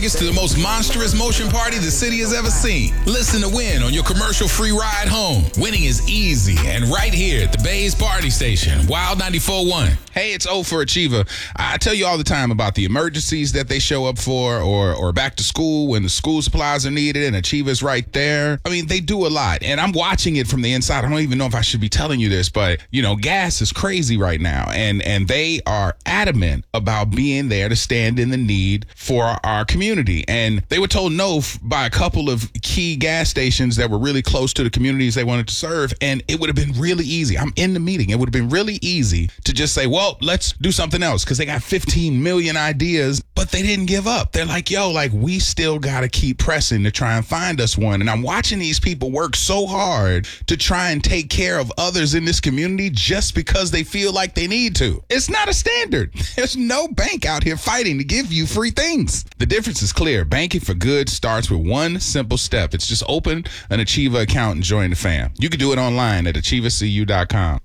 tickets to the most monstrous motion party the city has ever seen. Listen to win on your commercial-free ride home. Winning is easy and right here at the Bay's Party Station, Wild 94.1. Hey, it's O for Achiever. I tell you all the time about the emergencies that they show up for or back to school when the school supplies are needed and Achiever's right there. I mean, they do a lot, and I'm watching it from the inside. I don't even know if I should be telling you this, but, you know, gas is crazy right now, and they are adamant about being there to stand in the need for our community. And they were told no by a couple of key gas stations that were really close to the communities they wanted to serve, and it would have been really easy. I'm in the meeting. It would have been really easy to just say, well, let's do something else, because they got 15 million ideas, but they didn't give up. They're like, yo, like, we still got to keep pressing to try and find us one. And I'm watching these people work so hard to try and take care of others in this community just because they feel like they need to. It's not a standard. There's no bank out here fighting to give you free things. The difference is clear. Banking for good starts with one simple step. It's just open an Achiever account and join the fam. You can do it online at achievercu.com.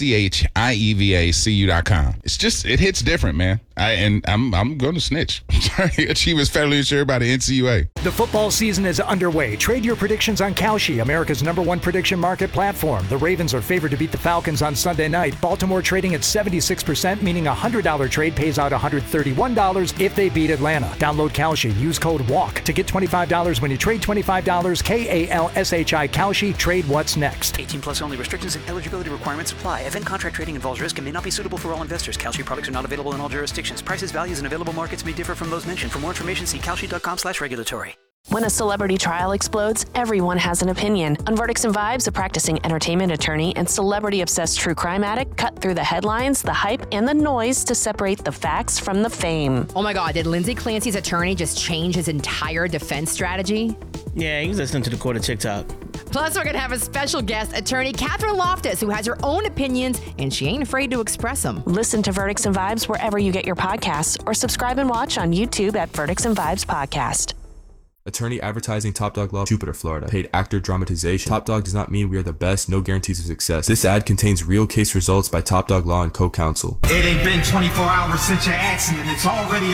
ACHIEVACU.com. It's just, it hits different, man. I'm going to snitch. Achiever's federally insured by the NCUA. The football season is underway. Trade your predictions on Kalshi, America's #1 prediction market platform. The Ravens are favored to beat the Falcons on Sunday night. Baltimore trading at 76%, meaning a $100 trade pays out $131 if they beat Atlanta. Download Kalshi. Use code WALK to get $25 when you trade $25. KALSHI Kalshi. Trade what's next. 18 plus only. Restrictions and eligibility requirements apply. Event contract trading involves risk and may not be suitable for all investors. Kalshi products are not available in all jurisdictions. Prices, values, and available markets may differ from those mentioned. For more information, see kalshi.com/regulatory. When a celebrity trial explodes, everyone has an opinion. On Verdicts and Vibes, a practicing entertainment attorney and celebrity-obsessed true crime addict cut through the headlines, the hype, and the noise to separate the facts from the fame. Oh my God, did Lindsay Clancy's attorney just change his entire defense strategy? Yeah, he's listening to the court of TikTok. Plus, we're going to have a special guest, attorney Catherine Loftus, who has her own opinions, and she ain't afraid to express them. Listen to Verdicts and Vibes wherever you get your podcasts, or subscribe and watch on YouTube at Verdicts and Vibes Podcast. Attorney advertising Top Dog Law, Jupiter, Florida. Paid actor dramatization. Top Dog does not mean we are the best, no guarantees of success. This ad contains real case results by Top Dog Law and co-counsel. It ain't been 24 hours since your accident. It's already